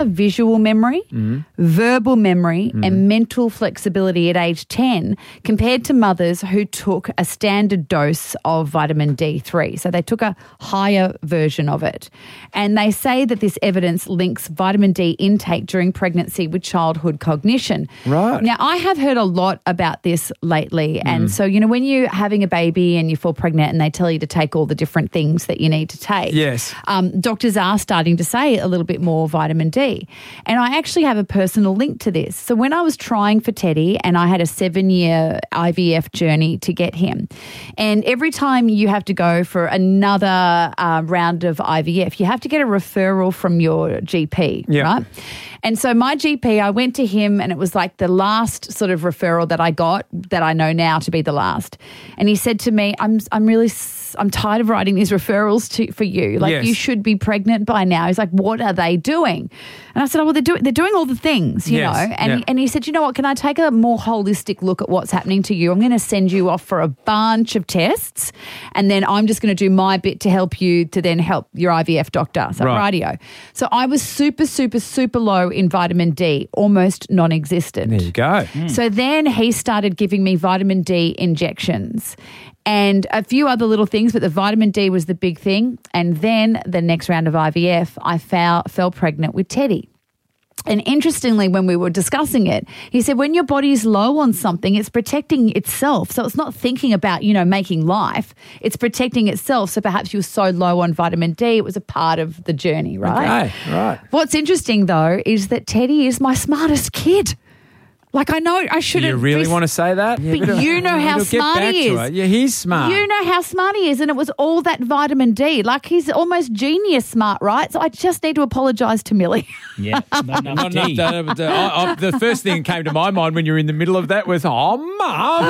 visual memory, verbal memory, and mental flexibility at age 10 compared to mothers who took a standard dose of vitamin D3. So they took a higher version of it. And they say that this evidence links vitamin D intake during pregnancy with childhood cognition. Right. Now, I have heard a lot about this lately. And so, when you're having a baby and you fall pregnant and they tell you to take all the different things that you need to take, Yes. doctors are starting to say a little bit more vitamin D. And I actually have a personal link to this. So when I was trying for Teddy, and I had a 7-year IVF journey to get him, and every time you have to go for another round of IVF, you have to get a referral from your GP, right? And so my GP, I went to him, and it was like the last sort of referral that I got that I know now to be the last. And he said to me, I'm tired of writing these referrals for you. Like, you should be pregnant by now. He's like, what are they doing? And I said, well, they're doing all the things, you know. And he said, you know what, can I take a more holistic look at what's happening to you? I'm going to send you off for a bunch of tests, and then I'm just going to do my bit to help you to then help your IVF doctor. So radio. So I was super, super, super low in vitamin D, almost non-existent. There you go. So then he started giving me vitamin D injections and a few other little things, but the vitamin D was the big thing. And then the next round of IVF, I fell pregnant with Teddy. And interestingly, when we were discussing it, he said, when your body's low on something, it's protecting itself. So it's not thinking about, making life. It's protecting itself. So perhaps you were so low on vitamin D, it was a part of the journey, right? Okay, right. What's interesting, though, is that Teddy is my smartest kid. Like, I know I shouldn't. You really want to say that? But you know how smart he is. Yeah, he's smart. You know how smart he is, and it was all that vitamin D. Like, he's almost genius smart, right? So I just need to apologise to Millie. Yeah, not enough D. The first thing that came to my mind when you're in the middle of that was, oh, Mum.